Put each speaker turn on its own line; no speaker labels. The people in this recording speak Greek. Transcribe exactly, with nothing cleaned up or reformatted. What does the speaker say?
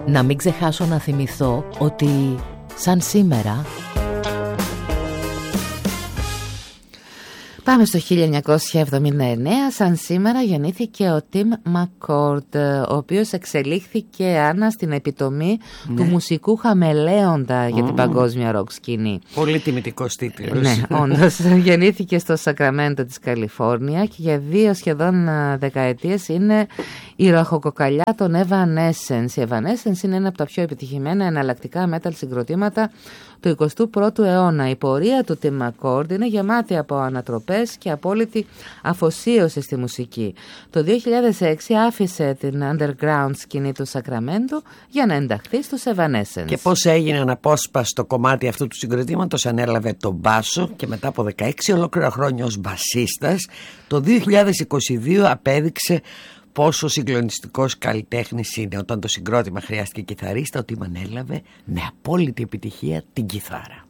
Να μην ξεχάσω να θυμηθώ ότι σαν σήμερα... Πάμε στο χίλια εννιακόσια εβδομήντα εννέα, σαν σήμερα γεννήθηκε ο Tim McCord, ο οποίος εξελίχθηκε, Άννα, στην επιτομή ναι. του μουσικού χαμελέοντα για mm. την παγκόσμια ροκ σκηνή.
Πολύ τιμητικός τίτλος.
Ναι, όντως. Γεννήθηκε στο Σακραμέντο της Καλιφόρνια και για δύο σχεδόν δεκαετίες είναι η ραχοκοκαλιά των Evanescence. Η Evanescence είναι ένα από τα πιο επιτυχημένα εναλλακτικά metal συγκροτήματα του εικοστού πρώτου αιώνα. Η πορεία του Tim McCord είναι γεμάτη από ανατροπές και απόλυτη αφοσίωση στη μουσική. Το δύο χιλιάδες έξι άφησε την underground σκηνή του Σακραμέντο για να ενταχθεί στους Evanescence.
Και πώς έγινε αναπόσπαστο κομμάτι αυτού του συγκροτήματος, ανέλαβε τον μπάσο και μετά από δεκαέξι ολόκληρα χρόνια ως μπασίστας, το δύο χιλιάδες είκοσι δύο απέδειξε πόσο συγκλονιστικός καλλιτέχνης είναι. Όταν το συγκρότημα χρειάστηκε κιθαρίστα, ο Tim ανέλαβε με απόλυτη επιτυχία την κιθάρα.